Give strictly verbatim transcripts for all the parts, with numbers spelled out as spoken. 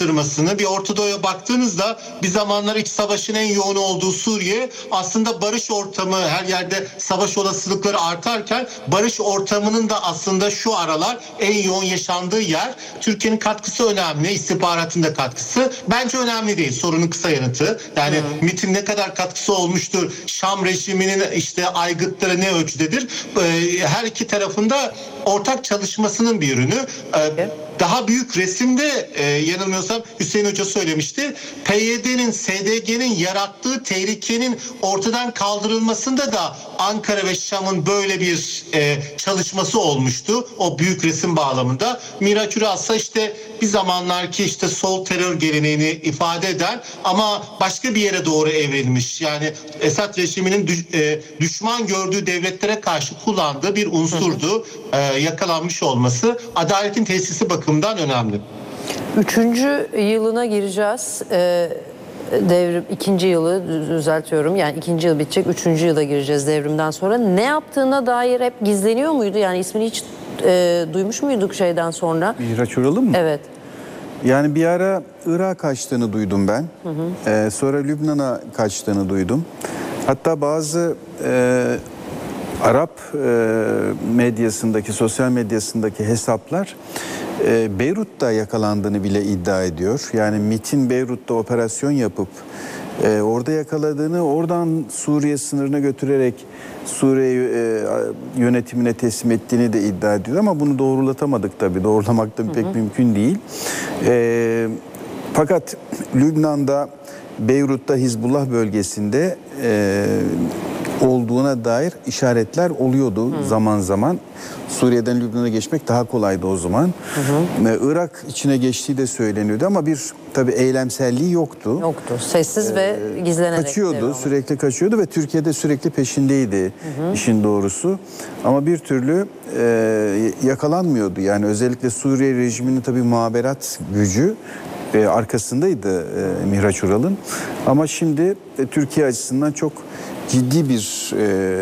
arttırmasını, bir Orta Doğu'ya baktığınızda bir zamanlar iç savaşın en yoğun olduğu Suriye aslında barış ortamı, her yerde savaş olasılıkları artarken barış ortamının da aslında şu aralar en yoğun yaşandığı yer. Türkiye'nin katkısı önemli, istihbaratın da katkısı. Bence önemli değil, sorunun kısa yanıtı. Yani hmm. MİT'in ne kadar katkısı olmuştur, Şam rejiminin işte aygıtları ne ölçüdedir? Her iki tarafında ortak çalışmasının bir ürünü. Evet. Daha büyük resimde e, yanılmıyorsam Hüseyin Hoca söylemişti. P Y D'nin, S D G'nin yarattığı tehlikenin ortadan kaldırılmasında da Ankara ve Şam'ın böyle bir e, çalışması olmuştu. O büyük resim bağlamında. Miraç Üralsa işte bir zamanlarki işte sol terör geleneğini ifade eden ama başka bir yere doğru evrilmiş. Yani Esad rejiminin düş, e, düşman gördüğü devletlere karşı kullandığı bir unsurdu. E, yakalanmış olması adaletin tesisi bakımından önemli. Üçüncü yılına gireceğiz. Ee, devrim ikinci yılı düzeltiyorum. Yani ikinci yıl bitecek. Üçüncü yıla gireceğiz devrimden sonra. Ne yaptığına dair hep gizleniyor muydu? Yani ismini hiç e, duymuş muyduk şeyden sonra? Miraç Ural'ın mı? Evet. Yani bir ara Irak'a kaçtığını duydum ben. Hı hı. Ee, sonra Lübnan'a kaçtığını duydum. Hatta bazı e, Arap e, medyasındaki, sosyal medyasındaki hesaplar e, Beyrut'ta yakalandığını bile iddia ediyor. Yani MİT'in Beyrut'ta operasyon yapıp e, orada yakaladığını, oradan Suriye sınırına götürerek Suriye e, yönetimine teslim ettiğini de iddia ediyor. Ama bunu doğrulatamadık tabii. Doğrulamak da pek hı hı. mümkün değil. E, fakat Lübnan'da, Beyrut'ta, Hizbullah bölgesinde e, olduğuna dair işaretler oluyordu hı. zaman zaman. Suriye'den Lübnan'a geçmek daha kolaydı o zaman. Hı hı. Irak içine geçtiği de söyleniyordu ama bir tabii eylemselliği yoktu. Yoktu. Sessiz ee, ve gizlenerek. Kaçıyordu, sürekli kaçıyordu ve Türkiye'de sürekli peşindeydi hı hı. işin doğrusu. Ama bir türlü e, yakalanmıyordu. Yani özellikle Suriye rejiminin tabii muhaberat gücü e, arkasındaydı e, Miraç Ural'ın. Ama şimdi e, Türkiye açısından çok ciddi bir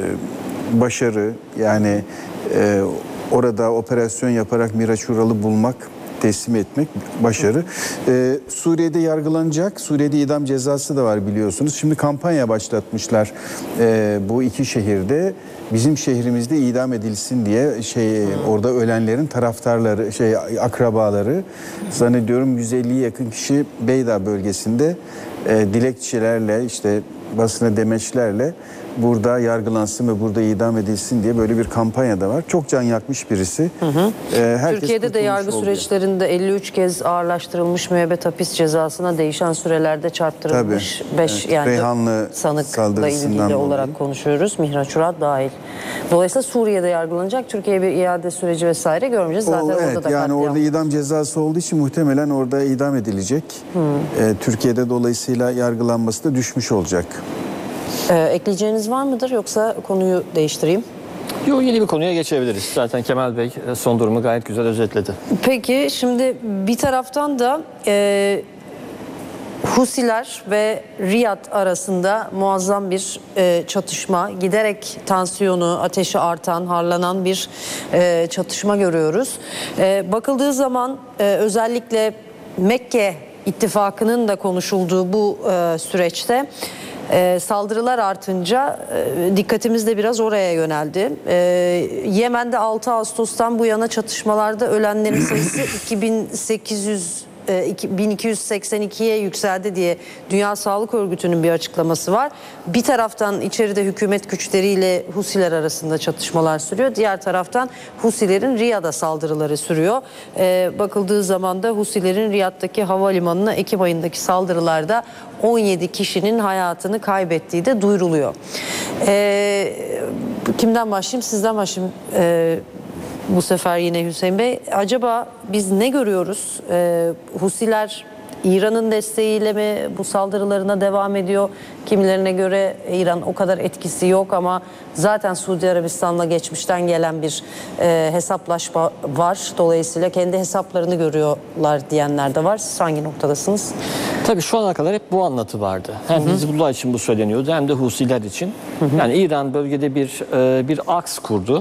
e, başarı, yani e, orada operasyon yaparak Miraç Ural'ı bulmak, teslim etmek başarı. E, Suriye'de yargılanacak, Suriye'de idam cezası da var biliyorsunuz. Şimdi kampanya başlatmışlar e, bu iki şehirde. Bizim şehrimizde idam edilsin diye şey orada ölenlerin taraftarları, şey akrabaları, zannediyorum yüz elliye yakın kişi Beyda bölgesinde e, dilekçelerle, işte basına demeçlerle burada yargılansın ve burada idam edilsin diye böyle bir kampanya da var. Çok can yakmış birisi. Hı hı. Ee, Türkiye'de de yargı oluyor. Süreçlerinde elli üç kez ağırlaştırılmış müebbet hapis cezasına değişen sürelerde çarptırılmış beş evet, yani Reyhanlı sanıkla ilgili olarak dolayı konuşuyoruz. Mihraç Ural dahil. Dolayısıyla Suriye'de yargılanacak. Türkiye'ye bir iade süreci vesaire görmeyeceğiz. Zaten o, evet, orada da yani katliam. Orada idam cezası olduğu için muhtemelen orada idam edilecek. Ee, Türkiye'de dolayısıyla yargılanması da düşmüş olacak. Ee, ekleyeceğiniz var mıdır, yoksa konuyu değiştireyim? Yok, yeni bir konuya geçebiliriz. Zaten Kemal Bey son durumu gayet güzel özetledi. Peki şimdi bir taraftan da e, Husiler ve Riyad arasında muazzam bir e, çatışma, giderek tansiyonu, ateşi artan, harlanan bir e, çatışma görüyoruz. E, bakıldığı zaman e, özellikle Mekke ittifakının da konuşulduğu bu e, süreçte Ee, saldırılar artınca e, dikkatimiz de biraz oraya yöneldi. Ee, Yemen'de altı Ağustos'tan bu yana çatışmalarda ölenlerin sayısı iki bin sekiz yüz bin iki yüz seksen ikiye yükseldi diye Dünya Sağlık Örgütü'nün bir açıklaması var. Bir taraftan içeride hükümet güçleriyle Husiler arasında çatışmalar sürüyor. Diğer taraftan Husilerin Riyad'a saldırıları sürüyor. Ee, bakıldığı zaman da Husilerin Riyad'daki havalimanına Ekim ayındaki saldırılarda on yedi kişinin hayatını kaybettiği de duyuruluyor. Ee, kimden başlayayım? Sizden başlayayım. Ee, Bu sefer yine Hüseyin Bey. Acaba biz ne görüyoruz? Ee, Husiler İran'ın desteğiyle mi bu saldırılarına devam ediyor? Kimilerine göre İran o kadar etkisi yok ama zaten Suudi Arabistan'la geçmişten gelen bir e, hesaplaşma var. Dolayısıyla kendi hesaplarını görüyorlar diyenler de var. Siz hangi noktadasınız? Tabii şu ana kadar hep bu anlatı vardı. Hem Hizbullah için bu söyleniyordu hem de Husiler için. Hı hı. Yani İran bölgede bir e, bir aks kurdu.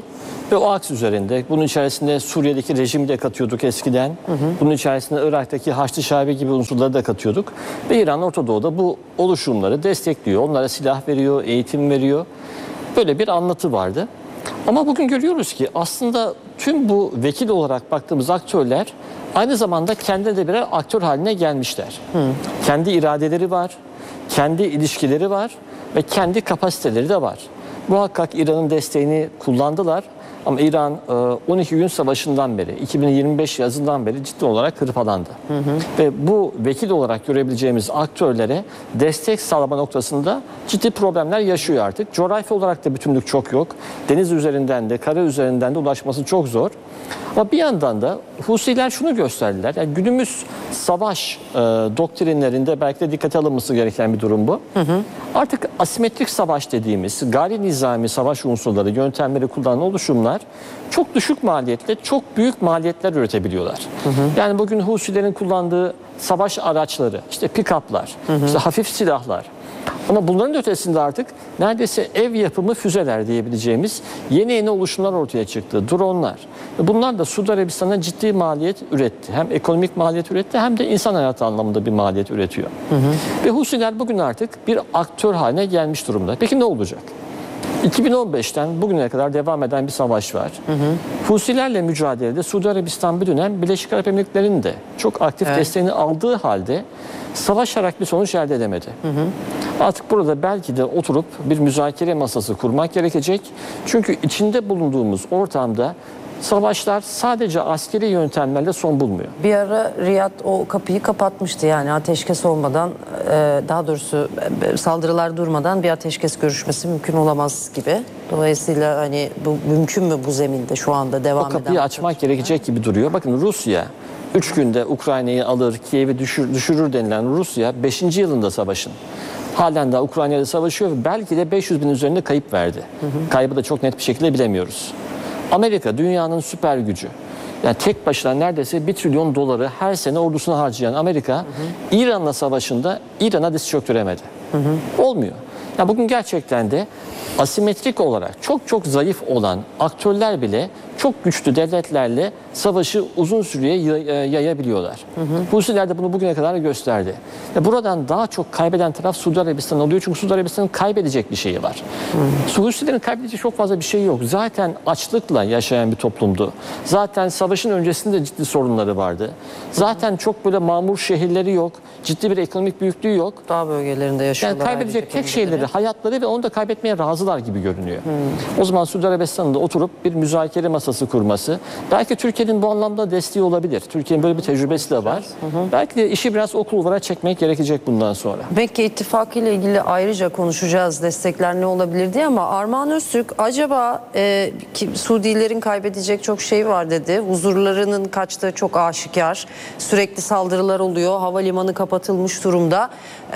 Ve o aks üzerinde bunun içerisinde Suriye'deki rejimi de katıyorduk eskiden. Hı hı. Bunun içerisinde Irak'taki Haçlı Şabi gibi unsurları da katıyorduk. Ve İran Orta Doğu'da bu oluşumları destekliyor. Onlara silah veriyor, eğitim veriyor. Böyle bir anlatı vardı. Ama bugün görüyoruz ki aslında tüm bu vekil olarak baktığımız aktörler aynı zamanda kendileri de birer aktör haline gelmişler. Hı. Kendi iradeleri var, kendi ilişkileri var ve kendi kapasiteleri de var. Muhakkak İran'ın desteğini kullandılar ama İran on iki gün savaşından beri, iki bin yirmi beş yazından beri ciddi olarak hırpalandı. Hı hı. Ve bu vekil olarak görebileceğimiz aktörlere destek sağlama noktasında ciddi problemler yaşıyor artık. Coğrafi olarak da bütünlük çok yok. Deniz üzerinden de, kara üzerinden de ulaşması çok zor. Ama bir yandan da Husiler şunu gösterdiler. Yani günümüz savaş e, doktrinlerinde belki de dikkate alınması gereken bir durum bu. Hı hı. Artık asimetrik savaş dediğimiz gayri nizami savaş unsurları, yöntemleri kullanan oluşumlar çok düşük maliyetle çok büyük maliyetler üretebiliyorlar. Hı hı. Yani bugün Husilerin kullandığı savaş araçları, işte pick-up'lar, işte hafif silahlar. Ama bunların ötesinde artık neredeyse ev yapımı füzeler diyebileceğimiz yeni yeni oluşumlar ortaya çıktı. Dronlar. Bunlar da Suudi Arabistan'a ciddi maliyet üretti. Hem ekonomik maliyet üretti hem de insan hayatı anlamında bir maliyet üretiyor. Hı hı. Ve Husiler bugün artık bir aktör haline gelmiş durumda. Peki ne olacak? iki bin on beşten bugüne kadar devam eden bir savaş var. Hı hı. Husilerle mücadelede Suudi Arabistan bir dönem Birleşik Arap Emirlikleri'nin de çok aktif evet. desteğini aldığı halde savaşarak bir sonuç elde edemedi. Hı hı. Artık burada belki de oturup bir müzakere masası kurmak gerekecek. Çünkü içinde bulunduğumuz ortamda savaşlar sadece askeri yöntemlerle son bulmuyor. Bir ara Riyad o kapıyı kapatmıştı, yani ateşkes olmadan, daha doğrusu saldırılar durmadan bir ateşkes görüşmesi mümkün olamaz gibi. Dolayısıyla hani bu mümkün mü bu zeminde şu anda devam eden? O kapıyı açmak gerekecek gibi duruyor. Bakın Rusya üç günde Ukrayna'yı alır, Kiev'i düşür, düşürür denilen Rusya beşinci yılında savaşın. Halen daha Ukrayna'da savaşıyor ve belki de beş yüz bin üzerinde kayıp verdi. Hı hı. Kaybı da çok net bir şekilde bilemiyoruz. Amerika dünyanın süper gücü. Yani tek başına neredeyse bir trilyon doları her sene ordusuna harcayan Amerika, hı hı. İran'la savaşında İran'a diz çöktüremedi. Hı hı. Olmuyor. Yani bugün gerçekten de asimetrik olarak çok çok zayıf olan aktörler bile çok güçlü devletlerle savaşı uzun süreye yayabiliyorlar. Hı hı. Husiler de bunu bugüne kadar gösterdi. Ve buradan daha çok kaybeden taraf Suudi Arabistan oluyor. Çünkü Suudi Arabistan'ın kaybedecek bir şeyi var. Hı. Husilerin kaybedecek çok fazla bir şey yok. Zaten açlıkla yaşayan bir toplumdu. Zaten savaşın öncesinde ciddi sorunları vardı. Zaten çok böyle mamur şehirleri yok. Ciddi bir ekonomik büyüklüğü yok. Dağ bölgelerinde yaşıyorlar. Yani kaybedecek tek şeyleri hayatları ve onu da kaybetmeye razılar gibi görünüyor. Hmm. O zaman Suudi Arabistan'ın da oturup bir müzakere masası kurması, belki Türkiye'nin bu anlamda desteği olabilir. Türkiye'nin böyle bir tecrübesi de var. Hı hı. Belki de işi biraz o kulvara çekmek gerekecek bundan sonra. Mekke ittifakı ile ilgili ayrıca konuşacağız, destekler ne olabilir diye, ama Armağan Öztürk acaba e, ki Suudilerin kaybedecek çok şey var dedi. Huzurlarının kaçtığı çok aşikar. Sürekli saldırılar oluyor. Havalimanı kapatılmış durumda.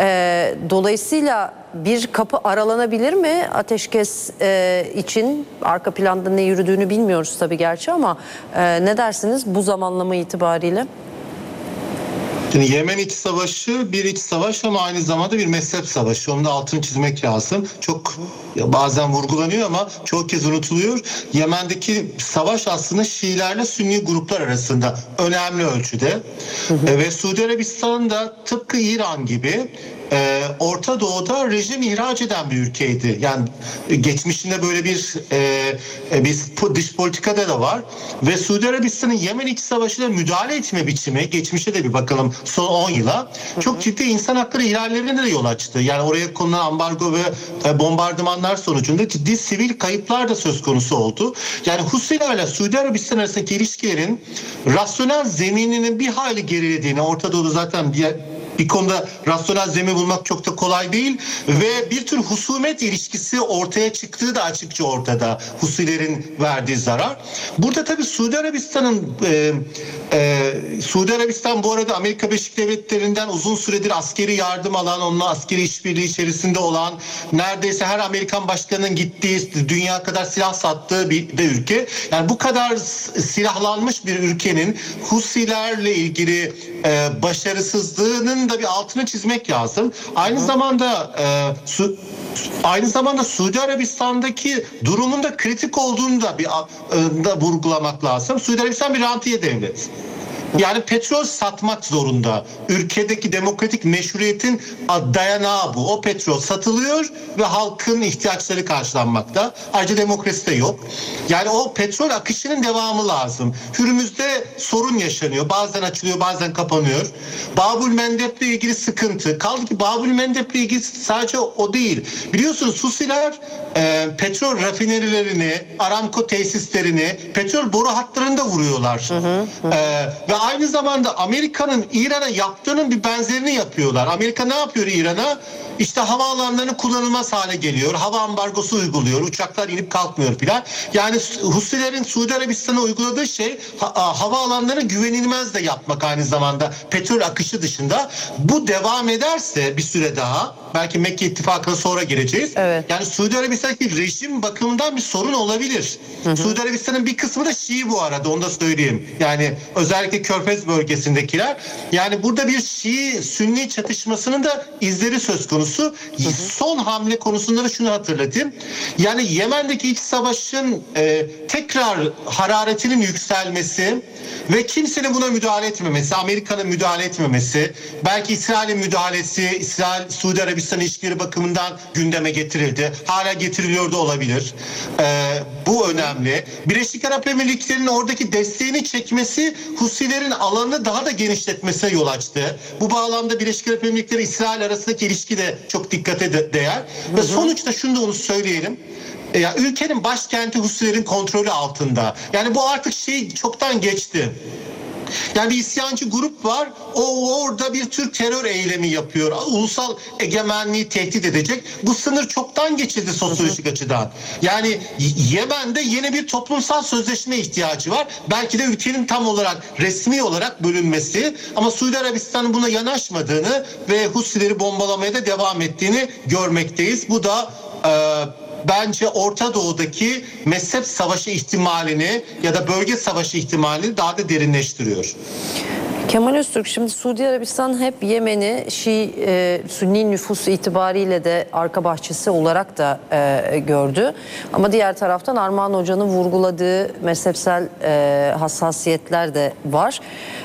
E, dolayısıyla bir kapı aralanabilir mi ateşkes e, için? Arka planda ne yürüdüğünü bilmiyoruz tabii gerçi, ama e, ne dersiniz bu zamanlama itibariyle? Şimdi Yemen iç savaşı bir iç savaş ama aynı zamanda bir mezhep savaşı. Onun da altını çizmek lazım. Çok bazen vurgulanıyor ama çoğu kez unutuluyor. Yemen'deki savaş aslında Şiilerle Sünni gruplar arasında önemli ölçüde. Hı hı. E, ve Suudi Arabistan'da tıpkı İran gibi e, Orta Doğu'da rejim ihraç eden bir ülkeydi. Yani geçmişinde böyle bir e, bir dış politikada da var. Ve Suudi Arabistan'ın Yemen iç savaşına müdahale etme biçimi, geçmişe de bir bakalım son on yıla, çok ciddi insan hakları ihlallerine de yol açtı. Yani oraya konulan ambargo ve e, bombardımanlar sonucunda ciddi sivil kayıplar da söz konusu oldu. Yani Husilerle Suudi Arabistan arasındaki ilişkilerin rasyonel zemininin bir hayli gerilediğini, Orta Doğu'da zaten bir bir konuda rasyonel zemin bulmak çok da kolay değil ve bir tür husumet ilişkisi ortaya çıktığı da açıkça ortada, Husilerin verdiği zarar. Burada tabii Suudi Arabistan'ın e, e, Suudi Arabistan bu arada Amerika Birleşik Devletleri'nden uzun süredir askeri yardım alan, onunla askeri işbirliği içerisinde olan, neredeyse her Amerikan başkanının gittiği, dünya kadar silah sattığı bir de ülke. Yani bu kadar silahlanmış bir ülkenin Husilerle ilgili e, başarısızlığının da bir altını çizmek lazım. Aynı Hı. zamanda e, su, aynı zamanda Suudi Arabistan'daki durumun da kritik olduğunu da bir da vurgulamak lazım. Suudi Arabistan bir rantiye devlet. Yani petrol satmak zorunda. Ülkedeki demokratik meşruiyetin dayanağı bu. O petrol satılıyor ve halkın ihtiyaçları karşılanmakta. Ayrıca demokrasi de yok. Yani o petrol akışının devamı lazım. Hürmüz'de sorun yaşanıyor. Bazen açılıyor, bazen kapanıyor. Babül Mendeb'le ilgili sıkıntı. Kaldı ki Babül Mendeb'le ilgili sadece o değil. Biliyorsunuz Husiler e, petrol rafinerilerini, Aramco tesislerini, petrol boru hatlarını da vuruyorlar. Hı hı, hı. E, ve aynı zamanda Amerika'nın İran'a yaptığının bir benzerini yapıyorlar. Amerika ne yapıyor İran'a? İşte havaalanlarının kullanılmaz hale geliyor. Hava ambargosu uyguluyor. Uçaklar inip kalkmıyor filan. Yani Husilerin Suudi Arabistan'a uyguladığı şey ha, havaalanlarını güvenilmez de yapmak aynı zamanda petrol akışı dışında. Bu devam ederse bir süre daha, belki Mekke ittifakına sonra gireceğiz. Evet. Yani Suudi Arabistan'daki rejim bakımından bir sorun olabilir. Hı hı. Suudi Arabistan'ın bir kısmı da Şii bu arada, onu da söyleyeyim. Yani özellikle Körfez bölgesindekiler. Yani burada bir Şii-Sünni çatışmasının da izleri söz konusu. Hı hı. Son hamle konusunda da şunu hatırlatayım. Yani Yemen'deki iç savaşın e, tekrar hararetinin yükselmesi ve kimsenin buna müdahale etmemesi, Amerika'nın müdahale etmemesi, belki İsrail'in müdahalesi, İsrail Suudi Arabistan ilişkileri bakımından gündeme getirildi. Hala getiriliyor da olabilir. E, bu önemli. Birleşik Arap Emirlikleri'nin oradaki desteğini çekmesi Husilerin alanını daha da genişletmesine yol açtı. Bu bağlamda Birleşik Arap Emirlikleri İsrail arasındaki ilişki de çok dikkate de değer. Hı hı. Ve sonuçta şunu da onu söyleyelim. Ya ülkenin başkenti Husilerin kontrolü altında. Yani bu artık şey çoktan geçti. Yani bir isyancı grup var. O orada bir tür terör eylemi yapıyor. Ulusal egemenliği tehdit edecek. Bu sınır çoktan geçildi sosyolojik açıdan. Yani Yemen'de yeni bir toplumsal sözleşme ihtiyacı var. Belki de ülkenin tam olarak resmi olarak bölünmesi, ama Suudi Arabistan'ın buna yanaşmadığını ve Husileri bombalamaya da devam ettiğini görmekteyiz. Bu da e, bence Orta Doğu'daki mezhep savaşı ihtimalini ya da bölge savaşı ihtimalini daha da derinleştiriyor. Kemal Öztürk, şimdi Suudi Arabistan hep Yemen'i Şii e, Sünni nüfus itibariyle de arka bahçesi olarak da e, gördü. Ama diğer taraftan Armağan Hoca'nın vurguladığı mezhepsel e, hassasiyetler de var.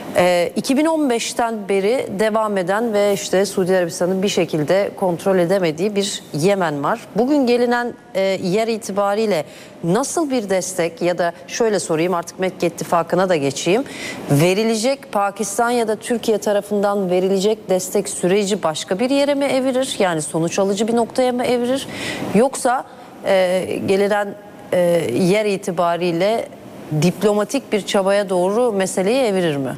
E, iki bin on beşten beri devam eden ve işte Suudi Arabistan'ın bir şekilde kontrol edemediği bir Yemen var. Bugün gelinen e, yer itibariyle nasıl bir destek, ya da şöyle sorayım, artık Mekke ittifakına da geçeyim, verilecek Pakistan ya da Türkiye tarafından verilecek destek süreci başka bir yere mi evirir? Yani sonuç alıcı bir noktaya mı evirir? Yoksa e, gelinen e, yer itibariyle diplomatik bir çabaya doğru meseleyi evirir mi?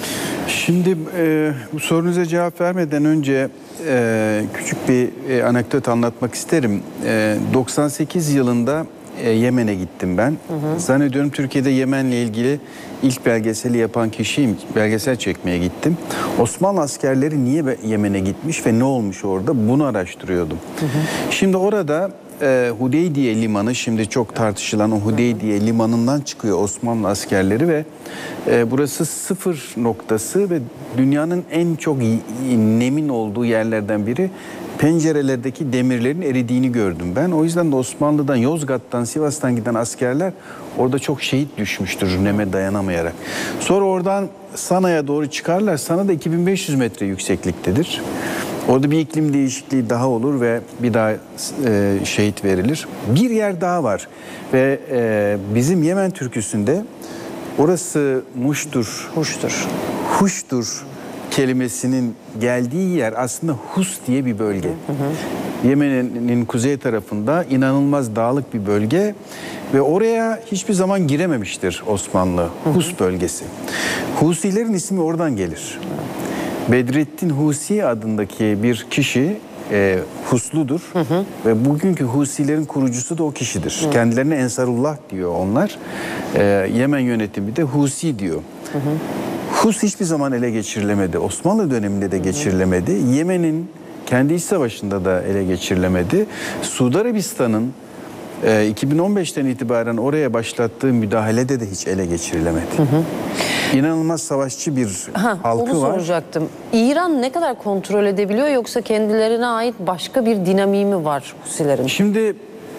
Şimdi e, bu sorunuza cevap vermeden önce e, küçük bir e, anekdot anlatmak isterim. E, doksan sekiz yılında e, Yemen'e gittim ben. Hı hı. Zannediyorum Türkiye'de Yemen'le ilgili ilk belgeseli yapan kişiyim. Belgesel çekmeye gittim. Osmanlı askerleri niye Yemen'e gitmiş ve ne olmuş orada, bunu araştırıyordum. Hı hı. Şimdi orada e, Hudeydiye limanı, şimdi çok tartışılan o Hudeydiye limanından çıkıyor Osmanlı askerleri ve e, burası sıfır noktası ve dünyanın en çok nemin olduğu yerlerden biri. Pencerelerdeki demirlerin eridiğini gördüm ben. O yüzden de Osmanlı'dan, Yozgat'tan, Sivas'tan giden askerler orada çok şehit düşmüştür neme dayanamayarak. Sonra oradan Sana'ya doğru çıkarlar. Sana da iki bin beş yüz metre yüksekliktedir. Orada bir iklim değişikliği daha olur ve bir daha e, şehit verilir. Bir yer daha var ve e, bizim Yemen türküsünde orası Muş'tur. Huş'tur. Huş'tur kelimesinin geldiği yer aslında Hus diye bir bölge. Hı hı. Yemen'in kuzey tarafında inanılmaz dağlık bir bölge ve oraya hiçbir zaman girememiştir Osmanlı. Hı hı. Hus bölgesi. Husilerin ismi oradan gelir. Bedrettin Husi adındaki bir kişi e, Husludur. Hı hı. Ve bugünkü Husilerin kurucusu da o kişidir. Hı. Kendilerine Ensarullah diyor onlar. E, Yemen yönetimi de Husi diyor. Hı hı. Hus hiçbir zaman ele geçirilemedi. Osmanlı döneminde de geçirilemedi. Yemen'in kendi iç savaşında da ele geçirilemedi. Suudi Arabistan'ın e, iki bin on beşten itibaren oraya başlattığı müdahalede de hiç ele geçirilemedi. Hı hı. İnanılmaz savaşçı bir Ha, halkı onu var. soracaktım. İran ne kadar kontrol edebiliyor yoksa kendilerine ait başka bir dinamiği mi var Husilerin? Şimdi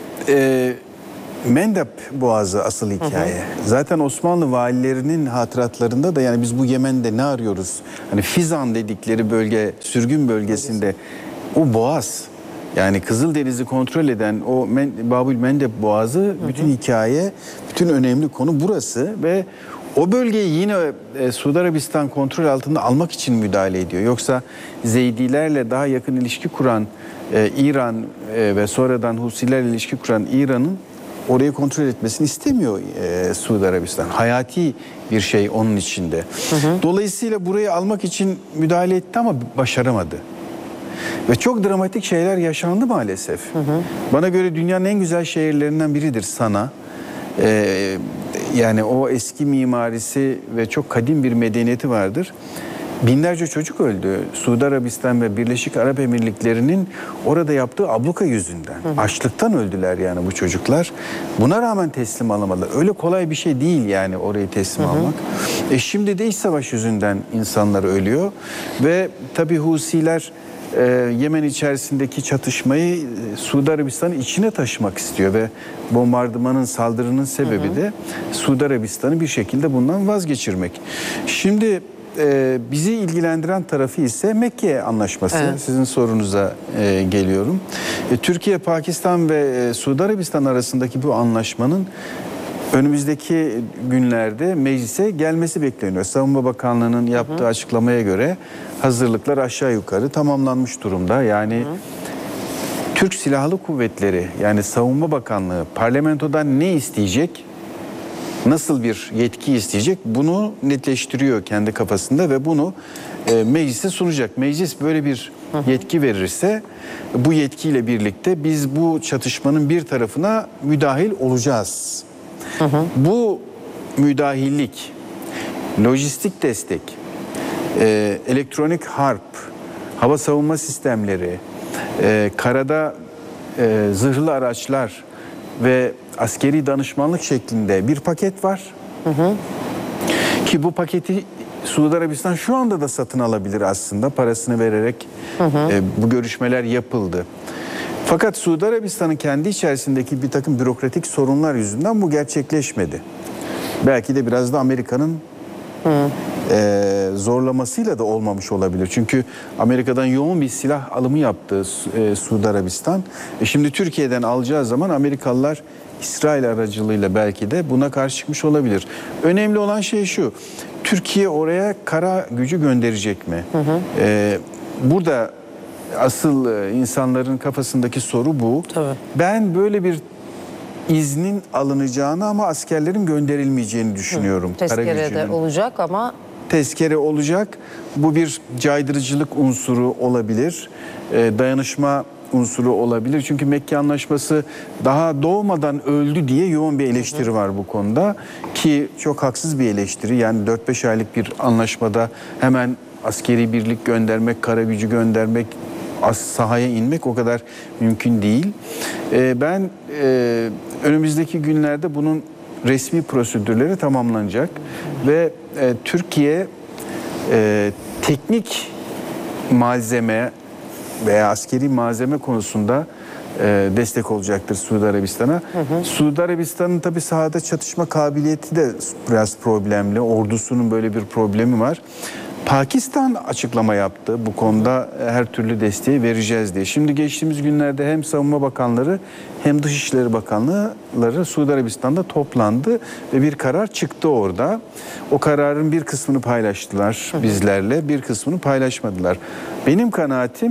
e, Mendeb Boğazı asıl hikaye. Hı hı. Zaten Osmanlı valilerinin hatıratlarında da yani biz bu Yemen'de ne arıyoruz? Hani Fizan dedikleri bölge, sürgün bölgesinde o boğaz. Yani Kızıldeniz'i kontrol eden o Men, Babül Mendeb Boğazı, hı hı, bütün hikaye, bütün önemli konu burası ve o bölgeyi yine e, Suudi Arabistan kontrol altında almak için müdahale ediyor. Yoksa Zeydilerle daha yakın ilişki kuran e, İran e, ve sonradan Husilerle ilişki kuran İran'ın orayı kontrol etmesini istemiyor e, Suudi Arabistan. Hayati bir şey onun içinde. Hı hı. Dolayısıyla burayı almak için müdahale etti ama başaramadı. Ve çok dramatik şeyler yaşandı maalesef. Hı hı. Bana göre dünyanın en güzel şehirlerinden biridir Sana. Ee, yani o eski mimarisi ve çok kadim bir medeniyeti vardır. Binlerce çocuk öldü. Suudi Arabistan ve Birleşik Arap Emirlikleri'nin orada yaptığı abluka yüzünden. Hı hı. Açlıktan öldüler yani bu çocuklar. Buna rağmen teslim alamadılar. Öyle kolay bir şey değil yani orayı teslim hı hı. almak. E şimdi de iç savaş yüzünden insanlar ölüyor. Ve tabii Husiler e, Yemen içerisindeki çatışmayı e, Suudi Arabistan'ın içine taşımak istiyor. Ve bombardımanın, saldırının sebebi hı hı. de Suudi Arabistan'ı bir şekilde bundan vazgeçirmek. Şimdi Ee, bizi ilgilendiren tarafı ise Mekke Anlaşması. Evet. Sizin sorunuza e, geliyorum. E, Türkiye, Pakistan ve e, Suudi Arabistan arasındaki bu anlaşmanın önümüzdeki günlerde meclise gelmesi bekleniyor. Savunma Bakanlığı'nın yaptığı hı hı. açıklamaya göre hazırlıklar aşağı yukarı tamamlanmış durumda. Yani hı hı. Türk Silahlı Kuvvetleri, yani Savunma Bakanlığı parlamentodan ne isteyecek? Nasıl bir yetki isteyecek? Bunu netleştiriyor kendi kafasında ve bunu e, meclise sunacak. Meclis böyle bir yetki verirse bu yetkiyle birlikte biz bu çatışmanın bir tarafına müdahil olacağız. Hı hı. Bu müdahillik, lojistik destek, e, elektronik harp, hava savunma sistemleri, e, karada e, zırhlı araçlar ve askeri danışmanlık şeklinde bir paket var. Hı hı. Ki bu paketi Suudi Arabistan şu anda da satın alabilir aslında, parasını vererek hı hı. E, bu görüşmeler yapıldı. Fakat Suudi Arabistan'ın kendi içerisindeki bir takım bürokratik sorunlar yüzünden bu gerçekleşmedi. Belki de biraz da Amerika'nın e, zorlamasıyla da olmamış olabilir. Çünkü Amerika'dan yoğun bir silah alımı yaptı e, Suudi Arabistan. E şimdi Türkiye'den alacağı zaman Amerikalılar İsrail aracılığıyla belki de buna karşı çıkmış olabilir. Önemli olan şey şu: Türkiye oraya kara gücü gönderecek mi? Hı hı. Ee, burada asıl insanların kafasındaki soru bu. Tabii. Ben böyle bir iznin alınacağını ama askerlerin gönderilmeyeceğini düşünüyorum. Tezkere de olacak ama... Tezkere olacak. Bu bir caydırıcılık unsuru olabilir. Ee, dayanışma unsuru olabilir. Çünkü Mekke Anlaşması daha doğmadan öldü diye yoğun bir eleştiri var bu konuda. Ki çok haksız bir eleştiri. Yani dört beş aylık bir anlaşmada hemen askeri birlik göndermek, kara gücü göndermek, sahaya inmek o kadar mümkün değil. Ee, ben e, önümüzdeki günlerde bunun resmi prosedürleri tamamlanacak ve e, Türkiye e, teknik malzeme veya askeri malzeme konusunda e, destek olacaktır Suudi Arabistan'a. Hı hı. Suudi Arabistan'ın tabii sahada çatışma kabiliyeti de biraz problemli. Ordusunun böyle bir problemi var. Pakistan açıklama yaptı bu konuda, her türlü desteği vereceğiz diye. Şimdi geçtiğimiz günlerde hem Savunma Bakanları hem Dışişleri Bakanları Suudi Arabistan'da toplandı ve bir karar çıktı orada. O kararın bir kısmını paylaştılar bizlerle, bir kısmını paylaşmadılar. Benim kanaatim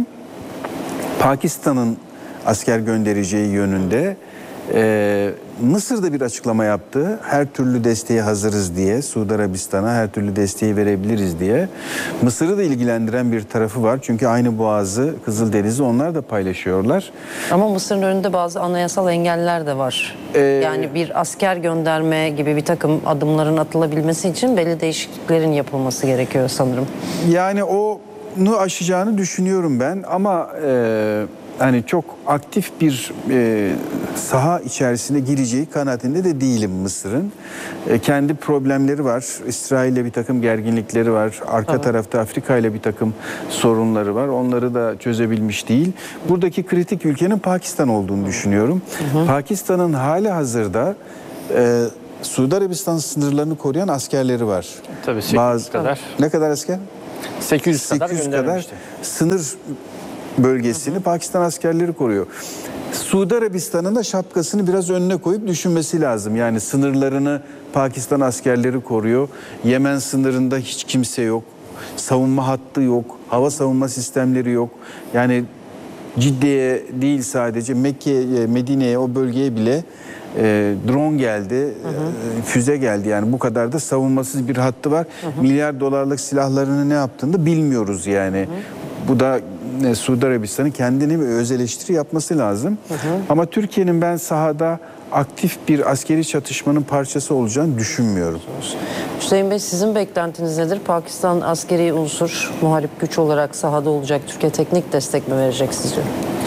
Pakistan'ın asker göndereceği yönünde. Ee, Mısır da bir açıklama yaptı. Her türlü desteğe hazırız diye, Suudi Arabistan'a her türlü desteği verebiliriz diye. Mısır'ı da ilgilendiren bir tarafı var. Çünkü aynı boğazı, Kızıldeniz'i onlar da paylaşıyorlar. Ama Mısır'ın önünde bazı anayasal engeller de var. Ee, yani bir asker gönderme gibi bir takım adımların atılabilmesi için belli değişikliklerin yapılması gerekiyor sanırım. Yani onu aşacağını düşünüyorum ben ama... E, hani çok aktif bir e, saha içerisine gireceği kanaatinde de değilim Mısır'ın. E, kendi problemleri var. İsrail'le bir takım gerginlikleri var. Arka evet. tarafta Afrika ile bir takım sorunları var. Onları da çözebilmiş değil. Buradaki kritik ülkenin Pakistan olduğunu düşünüyorum. Hı hı. Pakistan'ın hali hazırda e, Suudi Arabistan sınırlarını koruyan askerleri var. Tabii sekiz yüz Bazı, kadar. Ne kadar asker? sekiz yüz kadar sekiz yüz kadar sınır bölgesini hı hı. Pakistan askerleri koruyor. Suudi Arabistan'ın da şapkasını biraz önüne koyup düşünmesi lazım. Yani sınırlarını Pakistan askerleri koruyor. Yemen sınırında hiç kimse yok. Savunma hattı yok. Hava savunma sistemleri yok. Yani Cidde'ye değil sadece Mekke'ye, Medine'ye, o bölgeye bile e, drone geldi, hı hı. E, füze geldi. Yani bu kadar da savunmasız bir hattı var. Hı hı. Milyar dolarlık silahlarını ne yaptığını da bilmiyoruz yani. Hı hı. Bu da e, Suudi Arabistan'ın kendini öz eleştiri yapması lazım. Hı hı. Ama Türkiye'nin ben sahada aktif bir askeri çatışmanın parçası olacağını düşünmüyorum. Hüseyin Bey, sizin beklentiniz nedir? Pakistan askeri unsur, muharip güç olarak sahada olacak. Türkiye teknik destek mi verecek sizce?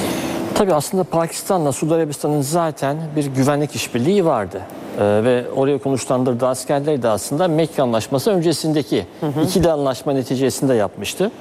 Tabii aslında Pakistan'la Suudi Arabistan'ın zaten bir güvenlik işbirliği vardı. Ee, ve oraya konuşlandırdığı askerleri de aslında Mekke Anlaşması öncesindeki hı hı. ikili anlaşma neticesinde yapmıştı.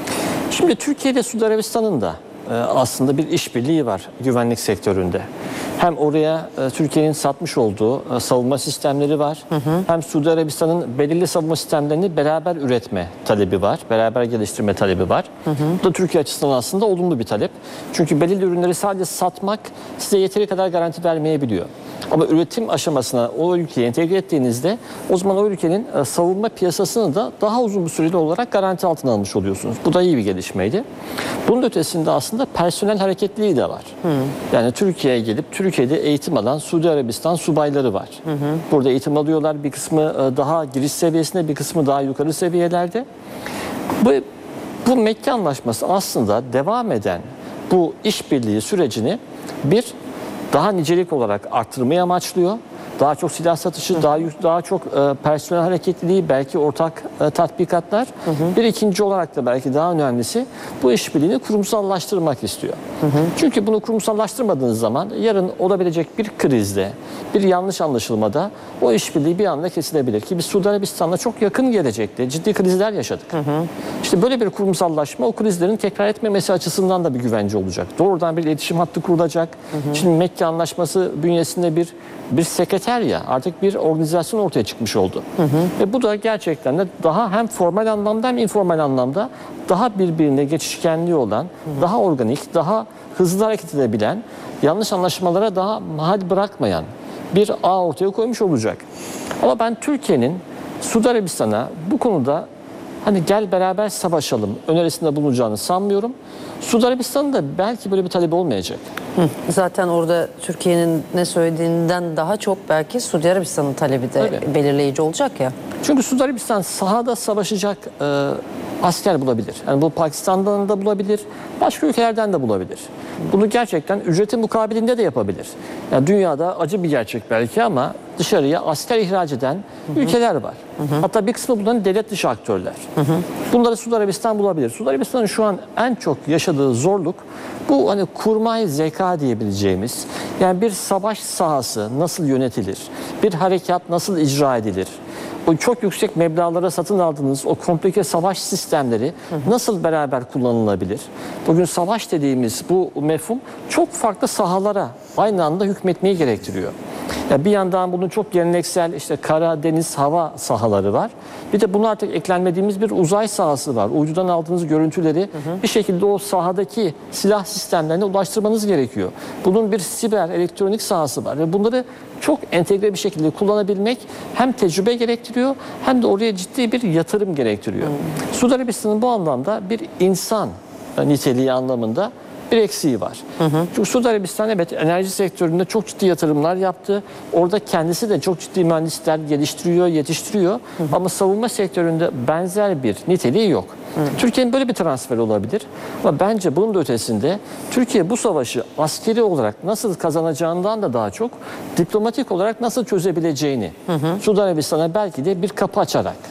Şimdi Türkiye'de Suudi Arabistan'ın da e, aslında bir işbirliği var güvenlik sektöründe. Hem oraya e, Türkiye'nin satmış olduğu e, savunma sistemleri var. Hı hı. Hem Suudi Arabistan'ın belirli savunma sistemlerini beraber üretme talebi var. Beraber geliştirme talebi var. Hı hı. Bu da Türkiye açısından aslında olumlu bir talep. Çünkü belirli ürünleri sadece satmak size yeteri kadar garanti vermeyebiliyor. Ama üretim aşamasına o ülkeyi entegre ettiğinizde o zaman o ülkenin e, savunma piyasasını da daha uzun bir süreli olarak garanti altına almış oluyorsunuz. Bu da iyi bir gelişmeydi. Bunun ötesinde aslında personel hareketliliği de var. Hı. Yani Türkiye'ye gelip Türkiye'de eğitim alan Suudi Arabistan subayları var. Hı hı. Burada eğitim alıyorlar. Bir kısmı e, daha giriş seviyesinde, bir kısmı daha yukarı seviyelerde. Bu, bu Mekke Anlaşması aslında devam eden bu işbirliği sürecini bir daha nicelik olarak arttırmayı amaçlıyor. Daha çok silah satışı, hı. daha daha çok e, personel hareketliliği, belki ortak e, tatbikatlar. Hı hı. Bir ikinci olarak da belki daha önemlisi bu işbirliğini kurumsallaştırmak istiyor. Hı hı. Çünkü bunu kurumsallaştırmadığınız zaman yarın olabilecek bir krizde, bir yanlış anlaşılmada o işbirliği bir anda kesilebilir. Ki biz Suudi Arabistan'la çok yakın gelecekte ciddi krizler yaşadık. Hı hı. İşte böyle bir kurumsallaşma o krizlerin tekrar etmemesi açısından da bir güvence olacak. Doğrudan bir iletişim hattı kurulacak. Hı hı. Şimdi Mekke Anlaşması bünyesinde bir bir sekreterya, artık bir organizasyon ortaya çıkmış oldu. Hı hı. Ve bu da gerçekten de daha hem formal anlamda hem informal anlamda daha birbirine geçişkenliği olan, hı hı. daha organik, daha hızlı hareket edebilen, yanlış anlaşmalara daha mahal bırakmayan bir ağ ortaya koymuş olacak. Ama ben Türkiye'nin Suudi Arabistan'a bu konuda hani gel beraber savaşalım önerisinde bulunacağını sanmıyorum. Suudi Arabistan'ın da belki böyle bir talebi olmayacak. Hı. Zaten orada Türkiye'nin ne söylediğinden daha çok belki Suudi Arabistan'ın talebi de Tabii. belirleyici olacak ya. Çünkü Suudi Arabistan sahada savaşacak e, asker bulabilir. Yani bu Pakistan'dan da bulabilir, başka ülkelerden de bulabilir. Bunu gerçekten ücretin mukabilinde de yapabilir. Yani dünyada acı bir gerçek belki ama dışarıya asker ihraç eden hı hı. ülkeler var. Hı hı. Hatta bir kısmı bunların devlet dışı aktörler. Hı hı. Bunları Suudi Arabistan bulabilir. Suudi Arabistan'ın şu an en çok yaşadığı zorluk bu hani kurmay zeka diyebileceğimiz, yani bir savaş sahası nasıl yönetilir, bir harekat nasıl icra edilir, o çok yüksek meblağlara satın aldığınız o komplike savaş sistemleri hı hı. nasıl beraber kullanılabilir? Bugün savaş dediğimiz bu mefhum çok farklı sahalara aynı anda hükmetmeyi gerektiriyor. Ya bir yandan bunun çok geleneksel işte kara, deniz, hava sahaları var. Bir de buna artık eklenmediğimiz bir uzay sahası var. Uydudan aldığınız görüntüleri hı hı. bir şekilde o sahadaki silah sistemlerine ulaştırmanız gerekiyor. Bunun bir siber, elektronik sahası var ve bunları çok entegre bir şekilde kullanabilmek hem tecrübe gerektiriyor hem de oraya ciddi bir yatırım gerektiriyor. Hı. Suudi Arabistan'ın bu anlamda bir insan niteliği anlamında bir eksiği var. Hı hı. Çünkü Suudi Arabistan evet enerji sektöründe çok ciddi yatırımlar yaptı. Orada kendisi de çok ciddi mühendisler geliştiriyor, yetiştiriyor. Hı hı. Ama savunma sektöründe benzer bir niteliği yok. Türkiye'nin böyle bir transfer olabilir. Ama bence bunun da ötesinde Türkiye bu savaşı askeri olarak nasıl kazanacağından da daha çok diplomatik olarak nasıl çözebileceğini hı hı. Suudi Arabistan'a belki de bir kapı açarak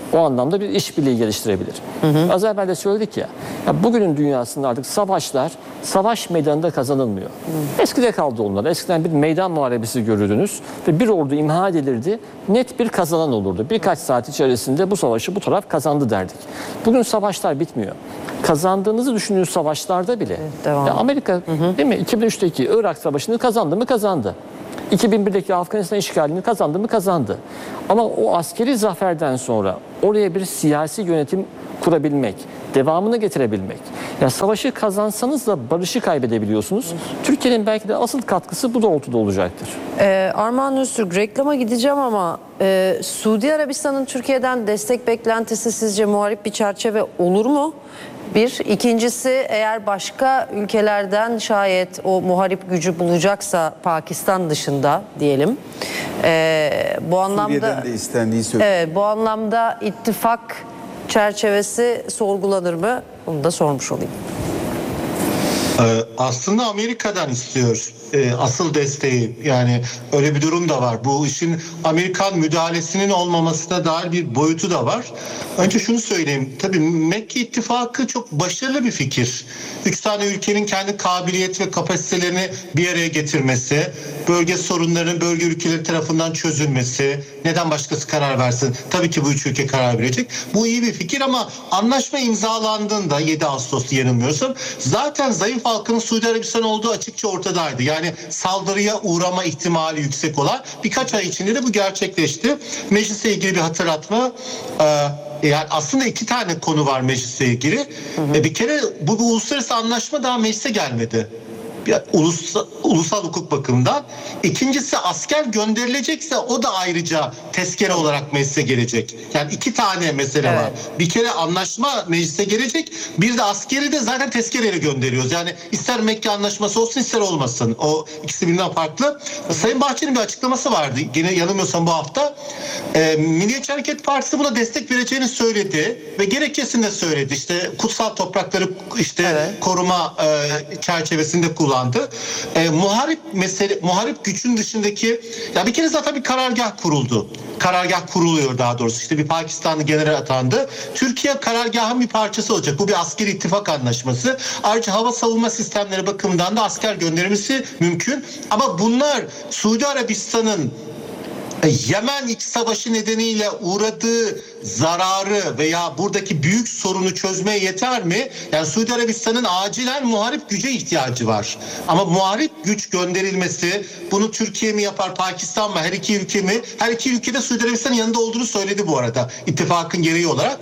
O anlamda bir işbirliği geliştirebilir. Hı hı. Az evvel de söyledik ya, ya bugünün dünyasında artık savaşlar savaş meydanında kazanılmıyor. Hı. Eskide kaldı onlar. Eskiden bir meydan muharebesi görürdünüz ve bir ordu imha edilirdi. Net bir kazanan olurdu. Birkaç saat içerisinde bu savaşı bu taraf kazandı derdik. Bugün savaşlar bitmiyor. Kazandığınızı düşündüğünüz savaşlarda bile. Evet, ya Amerika, hı hı, değil mi? iki bin üçteki Irak Savaşı'nı kazandı mı kazandı. iki bin birdeki Afganistan işgalini kazandı mı kazandı. Ama o askeri zaferden sonra oraya bir siyasi yönetim kurabilmek, devamını getirebilmek. Ya savaşı kazansanız da barışı kaybedebiliyorsunuz. Türkiye'nin belki de asıl katkısı bu doğrultuda olacaktır. Ee, Armağan Öztürk, reklama gideceğim ama e, Suudi Arabistan'ın Türkiye'den destek beklentisi sizce muharip bir çerçeve olur mu? Bir. İkincisi, eğer başka ülkelerden şayet o muharip gücü bulacaksa, Pakistan dışında diyelim. E, bu anlamda Suriye'den de istendiği söyleniyor. Evet, bu anlamda ittifak çerçevesi sorgulanır mı? Bunu da sormuş olayım. Ee, aslında Amerika'dan istiyor e, asıl desteği, yani öyle bir durum da var. Bu işin Amerikan müdahalesinin olmamasına dair bir boyutu da var. Önce şunu söyleyeyim, tabii Mekke İttifakı çok başarılı bir fikir. Üç tane ülkenin kendi kabiliyet ve kapasitelerini bir araya getirmesi, bölge sorunlarının bölge ülkeleri tarafından çözülmesi, neden başkası karar versin? Tabii ki bu üç ülke karar verecek. Bu iyi bir fikir ama anlaşma imzalandığında yedi Ağustos'ta yanılmıyorsam zaten zayıf halkının Suudi Arabistan olduğu açıkça ortadaydı. Yani saldırıya uğrama ihtimali yüksek olan, birkaç ay içinde de bu gerçekleşti. Meclise ilgili bir hatırlatma. Ee, Yani aslında iki tane konu var meclisle ilgili. Hı hı. Bir kere bu, bu uluslararası anlaşma daha meclise gelmedi. Ulusal, ulusal hukuk bakımından. İkincisi, asker gönderilecekse o da ayrıca tezkere olarak meclise gelecek. Yani iki tane mesele evet. var. Bir kere anlaşma meclise gelecek. Bir de askeri de zaten tezkereyle gönderiyoruz. Yani ister Mekke anlaşması olsun ister olmasın. O ikisi birbirinden farklı. Sayın Bahçeli'nin bir açıklaması vardı. Gene yanılmıyorsam bu hafta. Ee, Milliyetçi Hareket Partisi buna destek vereceğini söyledi ve gerekçesini de söyledi. İşte kutsal toprakları işte evet. koruma e, çerçevesinde kullandı. E, muharip mesele, muharip gücün dışındaki, ya bir kere zaten bir karargah kuruldu. Karargah kuruluyor daha doğrusu. İşte bir Pakistanlı general atandı. Türkiye karargahın bir parçası olacak. Bu bir askeri ittifak anlaşması. Ayrıca hava savunma sistemleri bakımından da asker gönderilmesi mümkün. Ama bunlar Suudi Arabistan'ın Yemen iç savaşı nedeniyle uğradığı zararı veya buradaki büyük sorunu çözmeye yeter mi? Yani Suudi Arabistan'ın acilen muharip güce ihtiyacı var. Ama muharip güç gönderilmesi, bunu Türkiye mi yapar, Pakistan mı, her iki ülke mi? Her iki ülkede Suudi Arabistan'ın yanında olduğunu söyledi bu arada, ittifakın gereği olarak.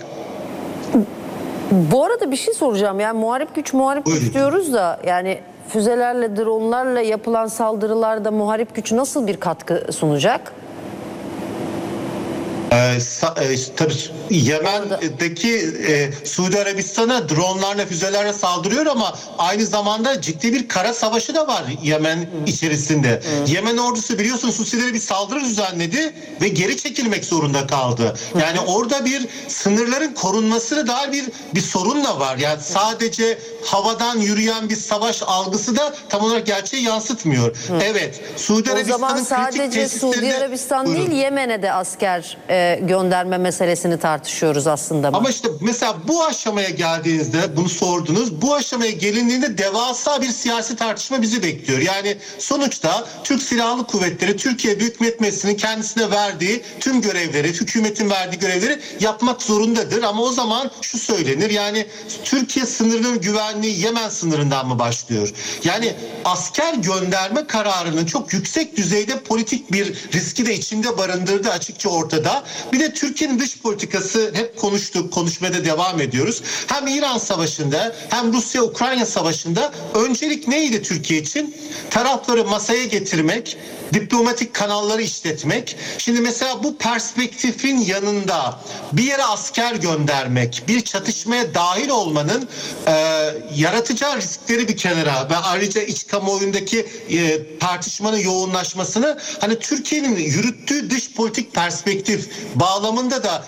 Bu arada bir şey soracağım. Yani muharip güç muharip Buyurun. güç diyoruz da, yani füzelerle, dronlarla yapılan saldırılarda muharip güç nasıl bir katkı sunacak? Ee, e, tabii Yemen'deki e, Suudi Arabistan'a dronlarla, füzelerle saldırıyor ama aynı zamanda ciddi bir kara savaşı da var Yemen Hı. içerisinde. Hı. Yemen ordusu biliyorsunuz Husilere bir saldırı düzenledi ve geri çekilmek zorunda kaldı. Hı. Yani orada bir sınırların korunmasına dair bir bir sorun da var. Yani sadece havadan yürüyen bir savaş algısı da tam olarak gerçeği yansıtmıyor. Hı. Evet, Suudi Arabistan'ın o zaman sadece Suudi Arabistan Buyurun. değil, Yemen'e de asker e, gönderme meselesini tartışıyoruz aslında. Ama işte mesela bu aşamaya geldiğinizde, bunu sordunuz, bu aşamaya gelindiğinde devasa bir siyasi tartışma bizi bekliyor. Yani sonuçta Türk Silahlı Kuvvetleri Türkiye Büyük Millet Meclisi'nin kendisine verdiği tüm görevleri, hükümetin verdiği görevleri yapmak zorundadır. Ama o zaman şu söylenir, yani Türkiye sınırının güvenliği Yemen sınırından mı başlıyor? Yani asker gönderme kararının çok yüksek düzeyde politik bir riski de içinde barındırdığı açıkça ortada. Bir de Türkiye'nin dış politikası, hep konuştuk, konuşmaya da devam ediyoruz. Hem İran Savaşı'nda hem Rusya-Ukrayna Savaşı'nda öncelik neydi Türkiye için? Tarafları masaya getirmek, diplomatik kanalları işletmek. Şimdi mesela bu perspektifin yanında bir yere asker göndermek, bir çatışmaya dahil olmanın e, yaratacağı riskleri bir kenara ve ayrıca iç kamuoyundaki e, tartışmanın yoğunlaşmasını, hani Türkiye'nin yürüttüğü dış politik perspektif bağlamında da bir kriz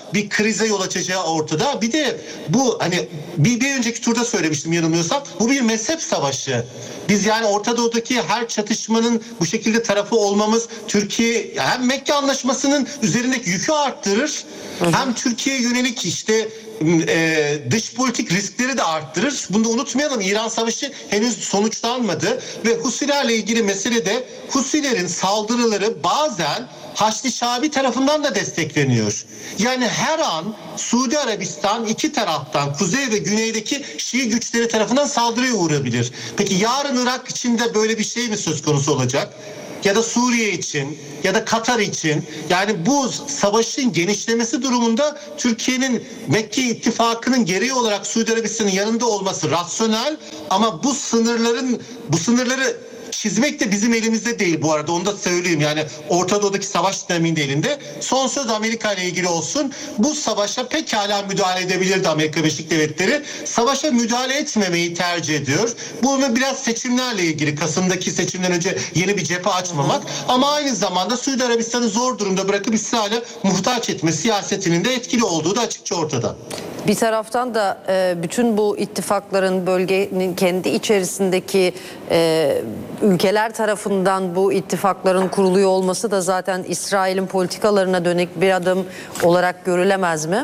krize yol açacağı ortada. Bir de bu hani bir, bir önceki turda söylemiştim yanılmıyorsam, bu bir mezhep savaşı. Biz yani Orta Doğu'daki her çatışmanın bu şekilde tarafı olmamız Türkiye hem Mekke Anlaşması'nın üzerindeki yükü arttırır, hem Türkiye'ye yönelik işte e, dış politik riskleri de arttırır. Bunu da unutmayalım, İran Savaşı henüz sonuçlanmadı ve Husilerle ilgili meselede Husilerin saldırıları bazen Haçlı Şabi tarafından da destekleniyor. Yani her an Suudi Arabistan iki taraftan, kuzey ve güneydeki Şii güçleri tarafından saldırıya uğrayabilir. Peki yarın Irak için de böyle bir şey mi söz konusu olacak? Ya da Suriye için ya da Katar için, yani bu savaşın genişlemesi durumunda Türkiye'nin Mekke ittifakının gereği olarak Suudi Arabistan'ın yanında olması rasyonel, ama bu sınırların bu sınırları çizmek de bizim elimizde değil bu arada, onu da söyleyeyim. Yani Orta Doğu'daki savaş dinamiğinin de elinde. Son söz Amerika ile ilgili olsun. Bu savaşa pekala müdahale edebilirdi Amerika Birleşik Devletleri. Savaşa müdahale etmemeyi tercih ediyor. Bunu biraz seçimlerle ilgili, Kasım'daki seçimden önce yeni bir cephe açmamak, ama aynı zamanda Suudi Arabistan'ı zor durumda bırakıp İsrail'e muhtaç etme siyasetinin de etkili olduğu da açıkça ortada. Bir taraftan da e, bütün bu ittifakların bölgenin kendi içerisindeki e, ülkeler tarafından bu ittifakların kuruluyor olması da zaten İsrail'in politikalarına dönük bir adım olarak görülemez mi?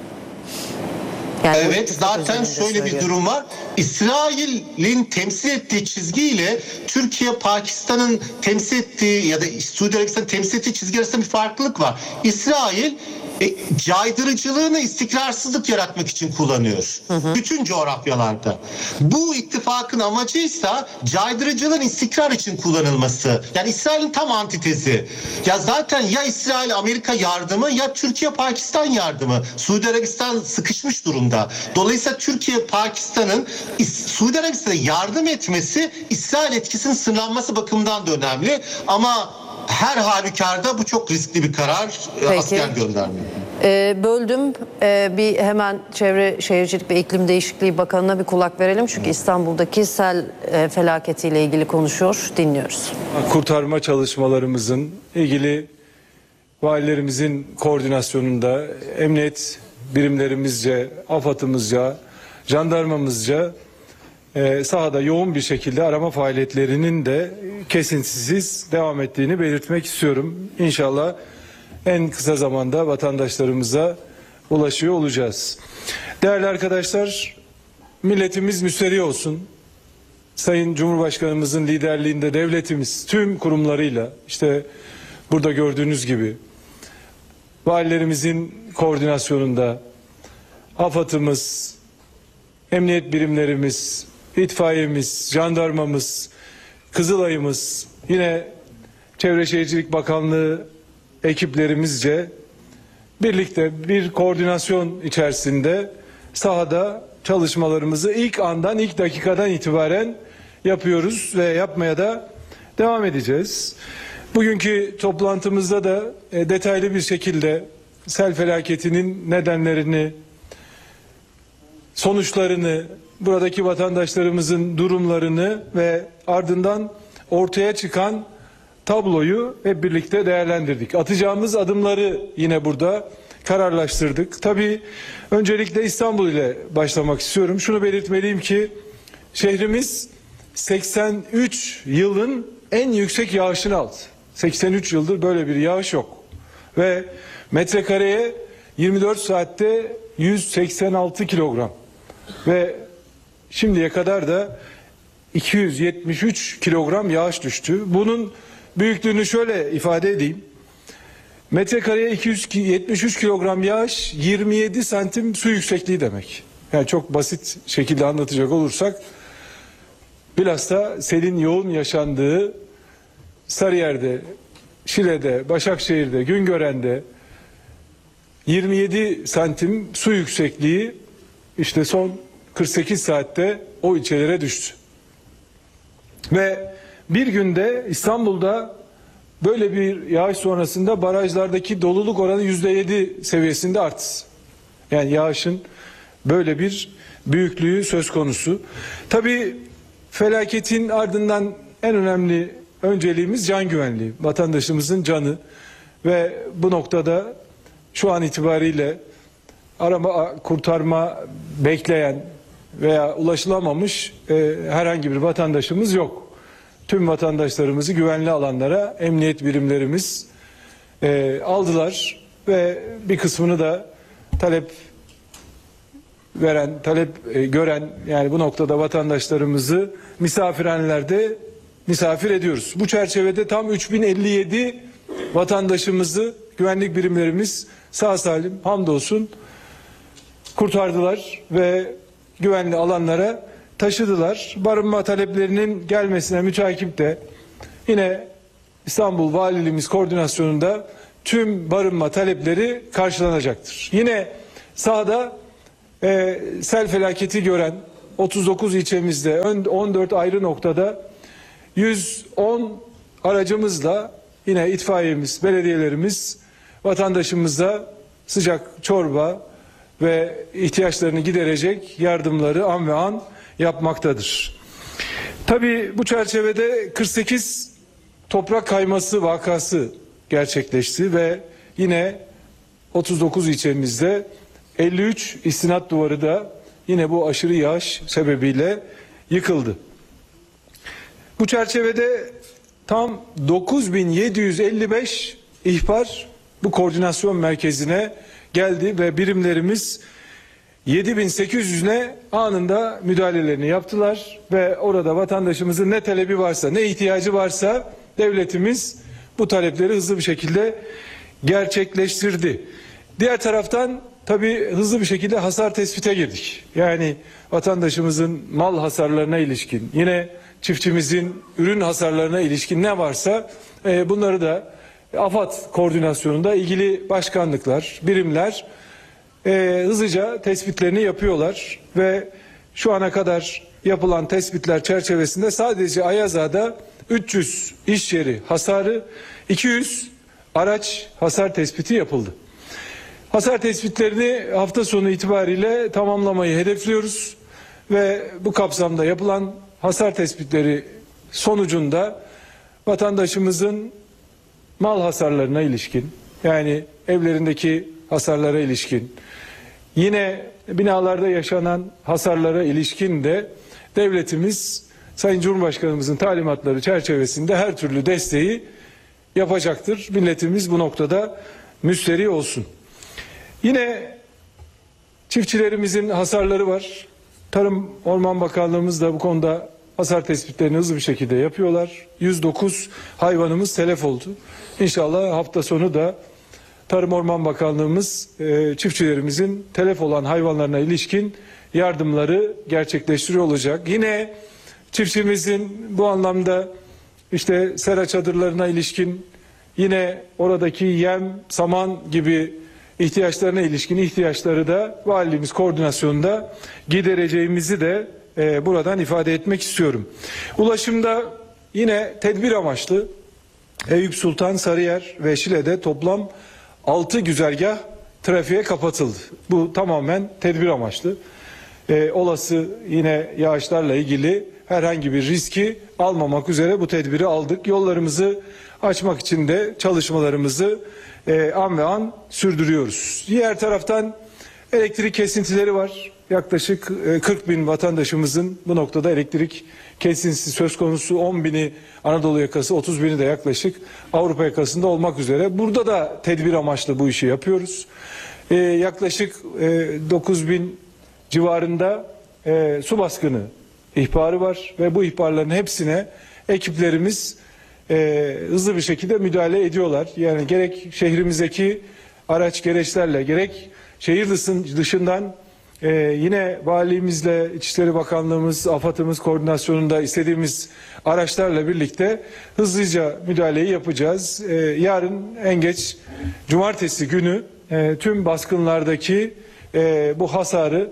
Yani evet, zaten şöyle bir durum var. İsrail'in temsil ettiği çizgiyle Türkiye, Pakistan'ın temsil ettiği ya da Suudi Arabistan'ın temsil ettiği çizgi arasında bir farklılık var. İsrail e, caydırıcılığını istikrarsızlık yaratmak için kullanıyor. Hı hı. Bütün coğrafyalarda. Bu ittifakın amacıysa caydırıcılığın istikrar için kullanılması. Yani İsrail'in tam antitezi. Ya zaten ya İsrail Amerika yardımı ya Türkiye Pakistan yardımı. Suudi Arabistan sıkışmış durumda. Dolayısıyla Türkiye Pakistan'ın Suudi Arabistan'a yardım etmesi İsrail etkisinin sınırlanması bakımından da önemli. Ama her halükarda bu çok riskli bir karar. Peki. Asker göndermiyor. Ee, böldüm. Ee, bir hemen Çevre Şehircilik ve İklim Değişikliği Bakanı'na bir kulak verelim. Çünkü İstanbul'daki sel e, felaketiyle ilgili konuşuyor. Dinliyoruz. Kurtarma çalışmalarımızın ilgili valilerimizin koordinasyonunda emniyet birimlerimizce, AFAD'ımızca, jandarmamızca e, sahada yoğun bir şekilde arama faaliyetlerinin de kesintisiz devam ettiğini belirtmek istiyorum. İnşallah en kısa zamanda vatandaşlarımıza ulaşıyor olacağız. Değerli arkadaşlar, milletimiz müsterih olsun. Sayın Cumhurbaşkanımızın liderliğinde devletimiz tüm kurumlarıyla, işte burada gördüğünüz gibi valilerimizin koordinasyonunda AFAD'ımız, emniyet birimlerimiz, itfaiyemiz, jandarmamız, Kızılay'ımız, yine Çevre Şehircilik Bakanlığı ekiplerimizce birlikte bir koordinasyon içerisinde sahada çalışmalarımızı ilk andan, ilk dakikadan itibaren yapıyoruz ve yapmaya da devam edeceğiz. Bugünkü toplantımızda da e, detaylı bir şekilde sel felaketinin nedenlerini, sonuçlarını, buradaki vatandaşlarımızın durumlarını ve ardından ortaya çıkan tabloyu hep birlikte değerlendirdik. Atacağımız adımları yine burada kararlaştırdık. Tabii öncelikle İstanbul ile başlamak istiyorum. Şunu belirtmeliyim ki şehrimiz seksen üç yılın en yüksek yağışını aldı. seksen üç yıldır böyle bir yağış yok. Ve metrekareye yirmi dört saatte yüz seksen altı kilogram. Ve şimdiye kadar da iki yüz yetmiş üç kilogram yağış düştü. Bunun büyüklüğünü şöyle ifade edeyim. Metrekareye iki yüz yetmiş üç kilogram yağış yirmi yedi santim su yüksekliği demek. Yani çok basit şekilde anlatacak olursak, bilhassa selin yoğun yaşandığı Sarıyer'de, Şile'de, Başakşehir'de, Güngören'de yirmi yedi santim su yüksekliği işte son kırk sekiz saatte o ilçelere düştü. Ve bir günde İstanbul'da böyle bir yağış sonrasında barajlardaki doluluk oranı yüzde yedi seviyesinde arttı. Yani yağışın böyle bir büyüklüğü söz konusu. Tabii felaketin ardından en önemli önceliğimiz can güvenliği. Vatandaşımızın canı ve bu noktada şu an itibariyle arama, kurtarma bekleyen veya ulaşılamamış e, herhangi bir vatandaşımız yok. Tüm vatandaşlarımızı güvenli alanlara emniyet birimlerimiz e, aldılar ve bir kısmını da talep veren, talep e, gören, yani bu noktada vatandaşlarımızı misafirhanelerde misafir ediyoruz. Bu çerçevede tam üç bin elli yedi vatandaşımızı güvenlik birimlerimiz sağ salim hamdolsun kurtardılar ve güvenli alanlara taşıdılar. Barınma taleplerinin gelmesine mütakip de yine İstanbul Valiliğimiz koordinasyonunda tüm barınma talepleri karşılanacaktır. Yine sahada e, sel felaketi gören otuz dokuz ilçemizde on dört ayrı noktada yüz on aracımızla yine itfaiyemiz, belediyelerimiz vatandaşımıza sıcak çorba ve ihtiyaçlarını giderecek yardımları an ve an yapmaktadır. Tabii bu çerçevede kırk sekiz toprak kayması vakası gerçekleşti ve yine otuz dokuz ilçemizde elli üç istinat duvarı da yine bu aşırı yağış sebebiyle yıkıldı. Bu çerçevede tam dokuz bin yedi yüz elli beş ihbar bu koordinasyon merkezine geldi ve birimlerimiz yedi bin sekiz yüzüne anında müdahalelerini yaptılar ve orada vatandaşımızın ne talebi varsa, ne ihtiyacı varsa devletimiz bu talepleri hızlı bir şekilde gerçekleştirdi. Diğer taraftan tabii hızlı bir şekilde hasar tespite girdik. Yani vatandaşımızın mal hasarlarına ilişkin, yine çiftçimizin ürün hasarlarına ilişkin ne varsa e, bunları da AFAD koordinasyonunda ilgili başkanlıklar, birimler e, hızlıca tespitlerini yapıyorlar ve şu ana kadar yapılan tespitler çerçevesinde sadece Ayazağa'da üç yüz iş yeri hasarı, iki yüz araç hasar tespiti yapıldı. Hasar tespitlerini hafta sonu itibariyle tamamlamayı hedefliyoruz ve bu kapsamda yapılan hasar tespitleri sonucunda vatandaşımızın mal hasarlarına ilişkin, yani evlerindeki hasarlara ilişkin, yine binalarda yaşanan hasarlara ilişkin de devletimiz Sayın Cumhurbaşkanımızın talimatları çerçevesinde her türlü desteği yapacaktır. Milletimiz bu noktada müsterih olsun. Yine çiftçilerimizin hasarları var. Tarım Orman Bakanlığımız da bu konuda hasar tespitlerini hızlı bir şekilde yapıyorlar. yüz dokuz hayvanımız telef oldu. İnşallah hafta sonu da Tarım Orman Bakanlığımız e, çiftçilerimizin telef olan hayvanlarına ilişkin yardımları gerçekleştiriyor olacak. Yine çiftçimizin bu anlamda işte sera çadırlarına ilişkin, yine oradaki yem, saman gibi ihtiyaçlarına ilişkin ihtiyaçları da valiliğimiz koordinasyonunda gidereceğimizi de e, buradan ifade etmek istiyorum. Ulaşımda yine tedbir amaçlı Eyüp Sultan, Sarıyer ve Şile'de toplam altı güzergah trafiğe kapatıldı. Bu tamamen tedbir amaçlı. E, olası yine yağışlarla ilgili herhangi bir riski almamak üzere bu tedbiri aldık. Yollarımızı açmak için de çalışmalarımızı e, an ve an sürdürüyoruz. Diğer taraftan elektrik kesintileri var. Yaklaşık e, kırk bin vatandaşımızın bu noktada elektrik kesintisi söz konusu. on bini Anadolu yakası, otuz bini de yaklaşık Avrupa yakasında olmak üzere. Burada da tedbir amaçlı bu işi yapıyoruz. E, yaklaşık e, dokuz bin civarında e, su baskını ihbarı var ve bu ihbarların hepsine ekiplerimiz e, hızlı bir şekilde müdahale ediyorlar. Yani gerek şehrimizdeki araç gereçlerle, gerek şehir dışından e, yine valiliğimizle, İçişleri Bakanlığımız, AFAD'ımız koordinasyonunda istediğimiz araçlarla birlikte hızlıca müdahaleyi yapacağız. E, yarın en geç cumartesi günü e, tüm baskınlardaki e, bu hasarı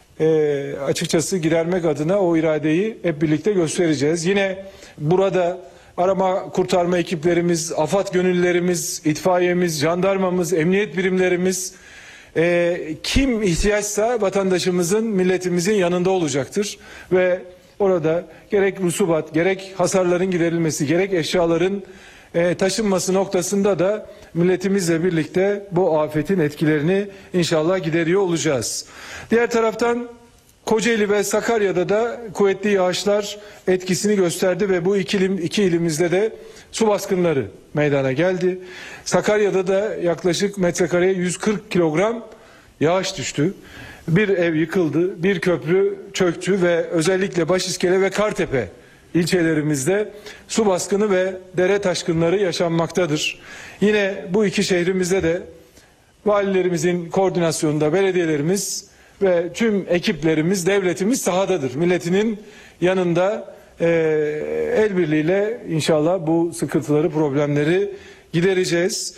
e, açıkçası gidermek adına o iradeyi hep birlikte göstereceğiz. Yine burada arama kurtarma ekiplerimiz, AFAD gönüllülerimiz, itfaiyemiz, jandarmamız, emniyet birimlerimiz, e, kim ihtiyaçsa vatandaşımızın, milletimizin yanında olacaktır. Ve orada gerek rusubat, gerek hasarların giderilmesi, gerek eşyaların e, taşınması noktasında da milletimizle birlikte bu afetin etkilerini inşallah gideriyor olacağız. Diğer taraftan Kocaeli ve Sakarya'da da kuvvetli yağışlar etkisini gösterdi ve bu iki, ilim, iki ilimizde de su baskınları meydana geldi. Sakarya'da da yaklaşık metrekareye yüz kırk kilogram yağış düştü. Bir ev yıkıldı, bir köprü çöktü ve özellikle Başiskele ve Kartepe ilçelerimizde su baskını ve dere taşkınları yaşanmaktadır. Yine bu iki şehrimizde de valilerimizin koordinasyonunda belediyelerimiz ve tüm ekiplerimiz, devletimiz sahadadır. Milletinin yanında e, el birliğiyle inşallah bu sıkıntıları, problemleri gidereceğiz.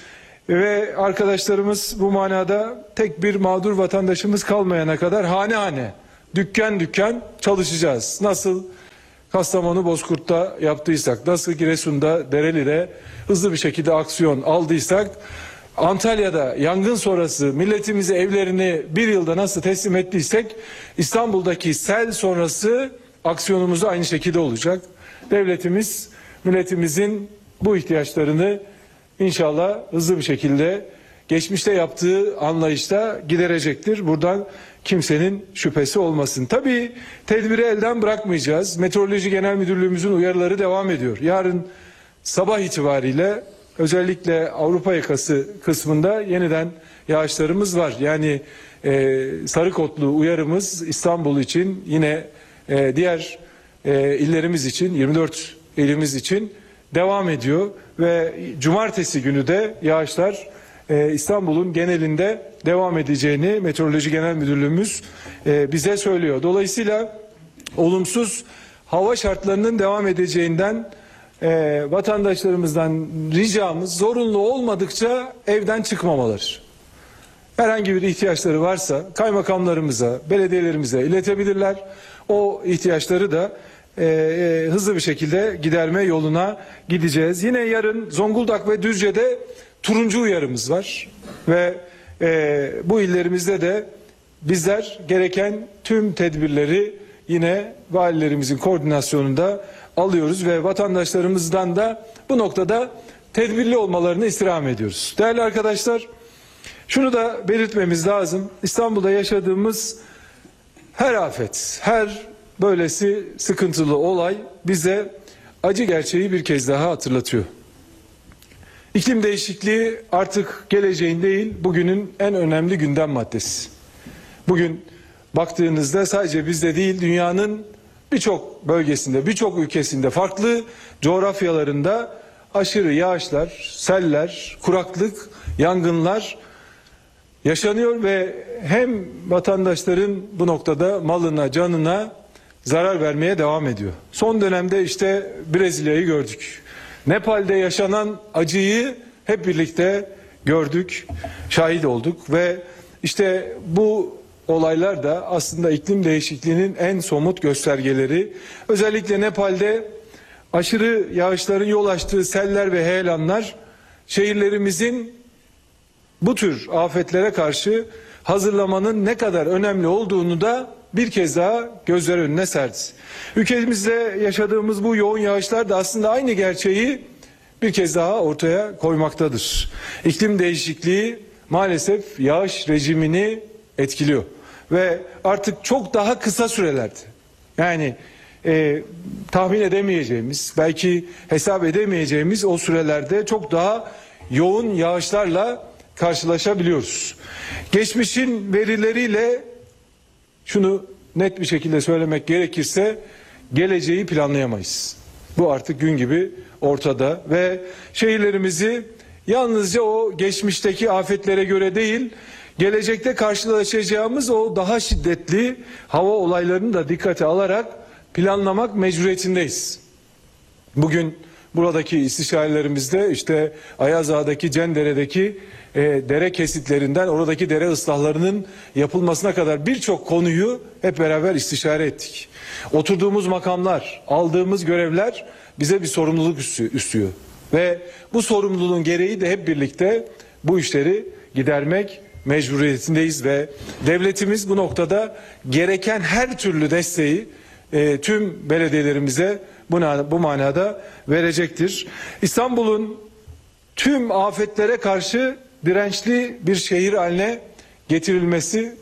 Ve arkadaşlarımız bu manada tek bir mağdur vatandaşımız kalmayana kadar hane hane, dükkan dükkan çalışacağız. Nasıl Kastamonu Bozkurt'ta yaptıysak, nasıl Giresun'da Dereli'de hızlı bir şekilde aksiyon aldıysak, Antalya'da yangın sonrası milletimize evlerini bir yılda nasıl teslim ettiysek, İstanbul'daki sel sonrası aksiyonumuz aynı şekilde olacak. Devletimiz milletimizin bu ihtiyaçlarını İnşallah hızlı bir şekilde geçmişte yaptığı anlayışta giderecektir. Buradan kimsenin şüphesi olmasın. Tabii tedbiri elden bırakmayacağız. Meteoroloji Genel Müdürlüğümüzün uyarıları devam ediyor. Yarın sabah itibariyle özellikle Avrupa yakası kısmında yeniden yağışlarımız var. Yani e, sarı kodlu uyarımız İstanbul için, yine e, diğer e, illerimiz için, yirmi dört ilimiz için devam ediyor ve cumartesi günü de yağışlar e, İstanbul'un genelinde devam edeceğini Meteoroloji Genel Müdürlüğümüz e, bize söylüyor. Dolayısıyla olumsuz hava şartlarının devam edeceğinden e, vatandaşlarımızdan ricamız zorunlu olmadıkça evden çıkmamaları. Herhangi bir ihtiyaçları varsa kaymakamlarımıza, belediyelerimize iletebilirler. O ihtiyaçları da e, e, hızlı bir şekilde giderme yoluna gideceğiz. Yine yarın Zonguldak ve Düzce'de turuncu uyarımız var ve e, bu illerimizde de bizler gereken tüm tedbirleri yine valilerimizin koordinasyonunda alıyoruz ve vatandaşlarımızdan da bu noktada tedbirli olmalarını istirham ediyoruz. Değerli arkadaşlar, şunu da belirtmemiz lazım. İstanbul'da yaşadığımız her afet, her böylesi sıkıntılı olay bize acı gerçeği bir kez daha hatırlatıyor. İklim değişikliği artık geleceğin değil, bugünün en önemli gündem maddesi. Bugün baktığınızda sadece bizde değil, dünyanın birçok bölgesinde, birçok ülkesinde, farklı coğrafyalarında aşırı yağışlar, seller, kuraklık, yangınlar yaşanıyor ve hem vatandaşların bu noktada malına, canına zarar vermeye devam ediyor. Son dönemde işte Brezilya'yı gördük. Nepal'de yaşanan acıyı hep birlikte gördük, şahit olduk ve işte bu olaylar da aslında iklim değişikliğinin en somut göstergeleri. Özellikle Nepal'de aşırı yağışların yol açtığı seller ve heyelanlar şehirlerimizin bu tür afetlere karşı hazırlamanın ne kadar önemli olduğunu da bir kez daha gözler önüne serdi. Ülkemizde yaşadığımız bu yoğun yağışlar da aslında aynı gerçeği bir kez daha ortaya koymaktadır. İklim değişikliği maalesef yağış rejimini etkiliyor ve artık çok daha kısa sürelerde, yani e, tahmin edemeyeceğimiz, belki hesap edemeyeceğimiz o sürelerde çok daha yoğun yağışlarla karşılaşabiliyoruz. Geçmişin verileriyle şunu net bir şekilde söylemek gerekirse geleceği planlayamayız. Bu artık gün gibi ortada ve şehirlerimizi yalnızca o geçmişteki afetlere göre değil, gelecekte karşılaşacağımız o daha şiddetli hava olaylarını da dikkate alarak planlamak mecburiyetindeyiz. Bugün buradaki istişarelerimizde işte Ayaz Ağa'daki, Cendere'deki e, dere kesitlerinden oradaki dere ıslahlarının yapılmasına kadar birçok konuyu hep beraber istişare ettik. Oturduğumuz makamlar, aldığımız görevler bize bir sorumluluk üstlüyor. Ve bu sorumluluğun gereği de hep birlikte bu işleri gidermek mecburiyetindeyiz ve devletimiz bu noktada gereken her türlü desteği e, tüm belediyelerimize bu, bu manada verecektir. İstanbul'un tüm afetlere karşı dirençli bir şehir haline getirilmesi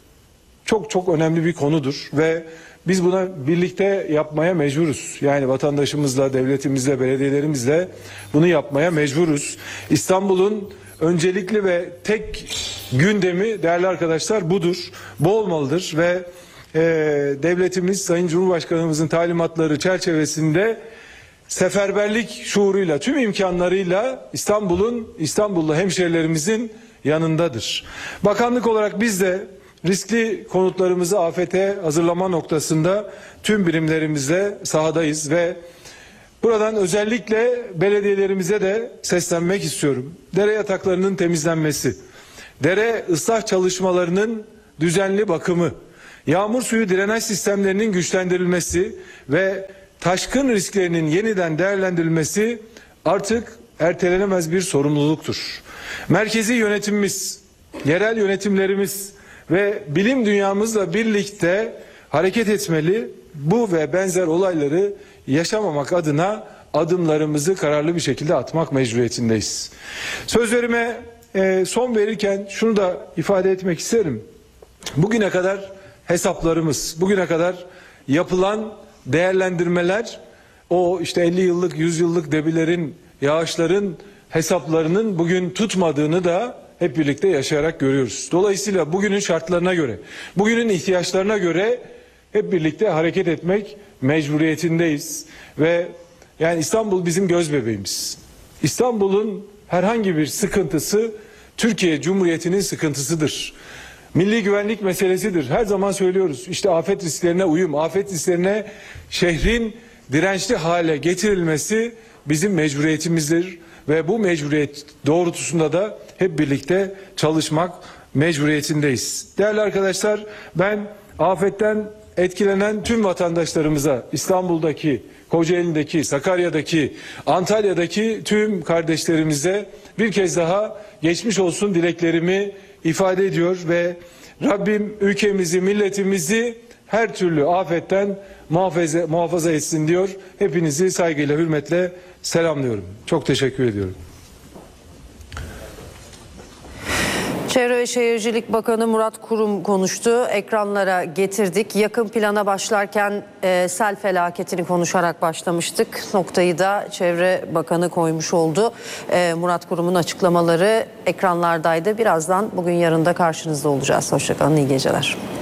çok çok önemli bir konudur ve biz buna birlikte yapmaya mecburuz. Yani vatandaşımızla, devletimizle, belediyelerimizle bunu yapmaya mecburuz. İstanbul'un öncelikli ve tek gündemi değerli arkadaşlar budur. Bu olmalıdır ve e, devletimiz Sayın Cumhurbaşkanımızın talimatları çerçevesinde seferberlik şuuruyla, tüm imkanlarıyla İstanbul'un, İstanbullu hemşehrilerimizin yanındadır. Bakanlık olarak biz de riskli konutlarımızı afete hazırlama noktasında tüm birimlerimizle sahadayız ve buradan özellikle belediyelerimize de seslenmek istiyorum. Dere yataklarının temizlenmesi, dere ıslah çalışmalarının düzenli bakımı, yağmur suyu drenaj sistemlerinin güçlendirilmesi ve taşkın risklerinin yeniden değerlendirilmesi artık ertelenemez bir sorumluluktur. Merkezi yönetimimiz, yerel yönetimlerimiz ve bilim dünyamızla birlikte hareket etmeli. Bu ve benzer olayları yaşamamak adına adımlarımızı kararlı bir şekilde atmak mecburiyetindeyiz. Sözlerime e, son verirken şunu da ifade etmek isterim. Bugüne kadar hesaplarımız, bugüne kadar yapılan değerlendirmeler o işte elli yıllık, yüz yıllık debilerin, yağışların hesaplarının bugün tutmadığını da hep birlikte yaşayarak görüyoruz. Dolayısıyla bugünün şartlarına göre, bugünün ihtiyaçlarına göre hep birlikte hareket etmek mecburiyetindeyiz. Ve yani İstanbul bizim göz bebeğimiz. İstanbul'un herhangi bir sıkıntısı Türkiye Cumhuriyeti'nin sıkıntısıdır. Milli güvenlik meselesidir. Her zaman söylüyoruz. İşte afet risklerine uyum, afet risklerine şehrin dirençli hale getirilmesi bizim mecburiyetimizdir. Ve bu mecburiyet doğrultusunda da hep birlikte çalışmak mecburiyetindeyiz. Değerli arkadaşlar, ben afetten etkilenen tüm vatandaşlarımıza, İstanbul'daki, Kocaeli'ndeki, Sakarya'daki, Antalya'daki tüm kardeşlerimize bir kez daha geçmiş olsun dileklerimi ifade ediyor ve Rabbim ülkemizi, milletimizi her türlü afetten muhafaza, muhafaza etsin diyor. Hepinizi saygıyla, hürmetle selamlıyorum. Çok teşekkür ediyorum. Çevre ve Şehircilik Bakanı Murat Kurum konuştu. Ekranlara getirdik. Yakın plana başlarken e, sel felaketini konuşarak başlamıştık. Noktayı da Çevre Bakanı koymuş oldu. E, Murat Kurum'un açıklamaları ekranlardaydı. Birazdan bugün yarın da karşınızda olacağız. Hoşçakalın, iyi geceler.